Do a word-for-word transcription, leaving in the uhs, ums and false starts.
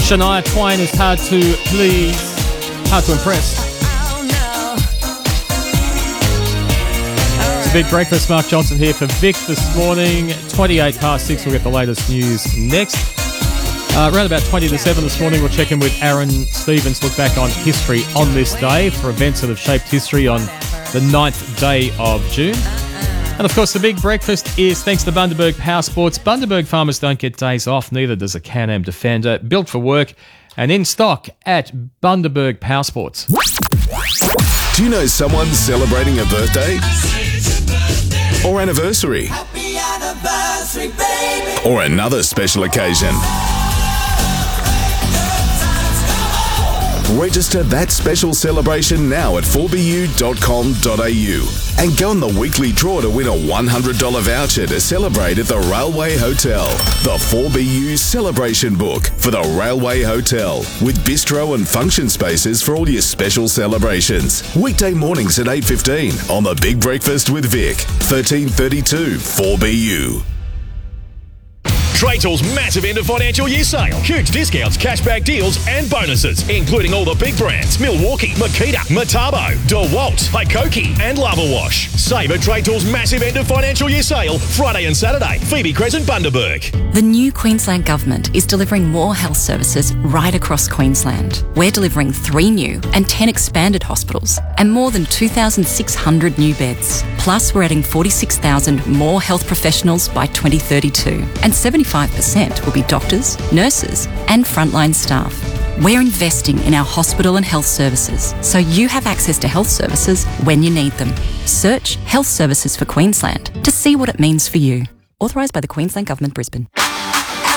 Shania Twain is hard to please, hard to impress. It's a big breakfast. Mark Johnson here for Vic this morning. twenty-eight past six, we'll get the latest news next. Uh, around about twenty to seven this morning, we'll check in with Aaron Stevens, look back on history on this day for events that have shaped history on the ninth day of June. And of course, the big breakfast is thanks to Bundaberg Power Sports. Bundaberg farmers don't get days off, neither does a Can-Am Defender. Built for work and in stock at Bundaberg Power Sports. Do you know someone celebrating a birthday? Or anniversary? Happy anniversary, baby. Or another special occasion? Register that special celebration now at four b u dot com dot a u and go on the weekly draw to win a one hundred dollars voucher to celebrate at the Railway Hotel. The four B U Celebration Book for the Railway Hotel, with bistro and function spaces for all your special celebrations. Weekday mornings at eight fifteen on The Big Breakfast with Vic, thirteen thirty-two four B U. Trade Tools' massive end of financial year sale. Huge discounts, cashback deals and bonuses, including all the big brands: Milwaukee, Makita, Metabo, DeWalt, Hikoki and Lava Wash. Save at Trade Tools' massive end of financial year sale Friday and Saturday. Phoebe Crescent, Bundaberg. The new Queensland Government is delivering more health services right across Queensland. We're delivering three new and ten expanded hospitals and more than two thousand six hundred new beds. Plus, we're adding forty-six thousand more health professionals by twenty thirty-two, and seventy-five percent will be doctors, nurses and frontline staff. We're investing in our hospital and health services so you have access to health services when you need them. Search Health Services for Queensland to see what it means for you. Authorised by the Queensland Government, Brisbane.